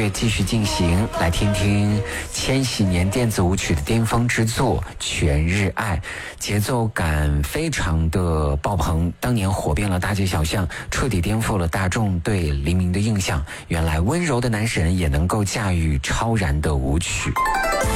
乐继续进行，来听听千禧年电子舞曲的巅峰之作《全日爱》，节奏感非常的爆棚，当年火遍了大街小巷，彻底颠覆了大众对黎明的印象。原来温柔的男神也能够驾驭超燃的舞曲。